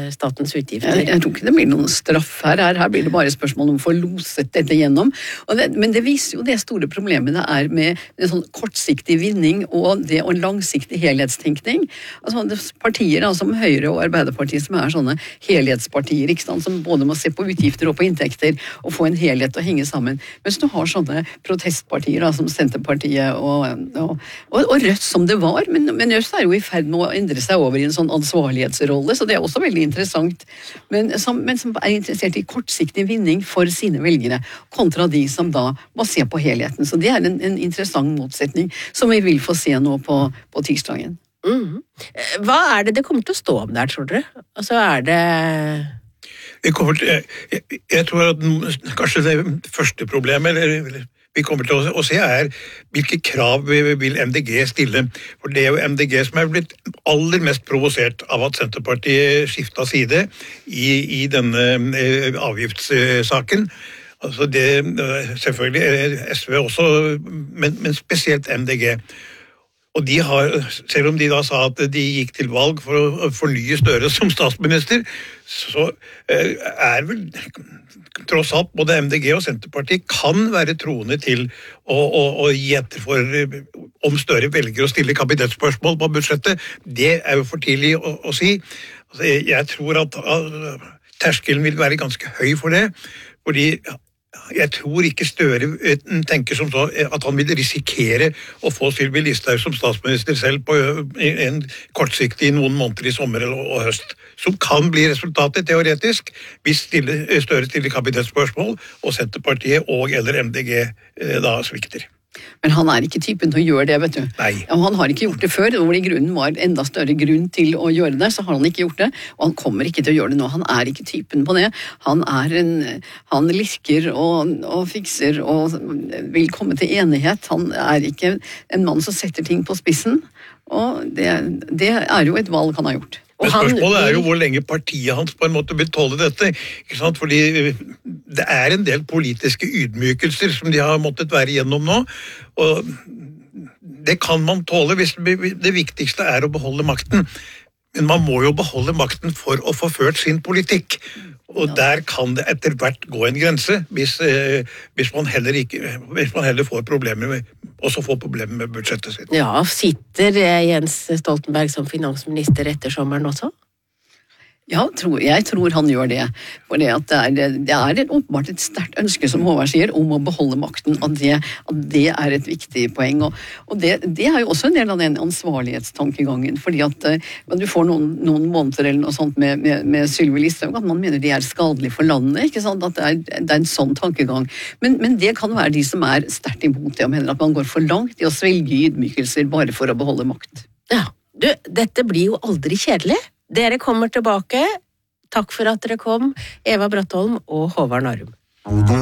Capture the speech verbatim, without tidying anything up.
statens utgifter. Jeg, jeg tror ikke det blir noen straff her. Her, her blir det bare spørsmål om å få loset dette gjennom. Og det, men det viser jo det store problemet det er med en sånn kortsiktig vinning og det og langsiktig helhetstenkning. Altså det er partier da, som Høyre og Arbeiderpartiet som er sånne helhetspartier, ikke sant, som både må se på utgifter og på inntekter og få en helhet å henge sammen. Mens du har sånne protestpartier da, som Senterpartiet og, og, og, og Rødt som det var, men, men Rødt er jo i ferd med å endre seg over i en sånn ansvarlighetsrolle, så det er også veldig interessant. Men som, men som er interessert i kortsiktig vinning for sine velgere, kontra de som da må se på helheten. Så det er en, en interessant motsetning som vi vil få se nå på, på tirsdagen. Mm. Hva er det det kommer til å stå om der, tror dere? Altså er det... Vi kommer til, jeg, jeg tror at kanskje det første problemet, eller, eller vi kommer til å, å se er hvilke krav vil M D G stille. For det er jo M D G som er blitt aller mest provosert av at Senterpartiet skiftet side i, i denne eh, avgiftssaken. Altså det, selvfølgelig S V også, men, men spesielt M D G. Og de har, selv om de da sa at de gikk til valg for å fornye Støre som statsminister, så eh, er vel tross alt både M D G og Senterpartiet kan være troende til å, å, å gi etter for om Støre velger å stille kabinettsspørsmål på budsjettet. Det er jo for tidlig å, å si. Altså, jeg, jeg tror at uh, terskelen vil være ganske høy for det, fordi jeg tror ikke Støre tenker som så at han vil risikere å få Sylvi Listhaug som statsminister selv på en kortsiktig noen måneder i sommer og høst. Som kan bli resultatet teoretisk hvis Støre stiller kabinettsspørsmål og Senterpartiet og eller M D G da svikter. Men han er ikke typen til å gjøre det, vet du. Nei. Og han har ikke gjort det før, og i grunnen var enda større grunn til å gjøre det, så har han ikke gjort det, og han kommer ikke til å gjøre det nå. Han er ikke typen på det. Han er en, han lirker og, og fikser og vil komme til enighet. Han er ikke en mann som setter ting på spissen, og det, det er jo et valg han har gjort. Men spørsmålet er jo hvor lenge partiet hans på en måte vil tåle dette, ikke sant? Fordi det er en del politiske ydmykelser som de har måttet være igjennom nå, og det kan man tåle hvis det viktigste er å beholde makten. Men man må jo beholde makten for å få ført sin politikk. Og der kan det etter hvert gå en grense, hvis, eh, hvis, man, heller ikke, hvis man heller får problemer med, også får problemer med budsjettet sitt. Ja, sitter Jens Stoltenberg som finansminister etter sommeren også? Ja, tror, jeg tror han gjør det. For det, at det, er, det er et, åpenbart et sterkt ønske, som Håvard sier, om å beholde makten. At det, at det er et viktig poeng. Og, og det, det er jo også en del av den ansvarlighetstankegangen. Fordi at du får noen, noen måneder eller noe sånt med, med, med Sylvi Listhaug, at man mener de er skadelige for landet. Ikke sant? At det er, det er en sånn tankegang. Men, men det kan være de som er sterkt imot det, og mener at man går for langt i å svelge ydmykelser bare for å beholde makt. Ja, du, dette blir jo aldri kjedelig. Dere kommer tilbake. Takk for at dere kom, Eva Brattholm og Håvard Narum.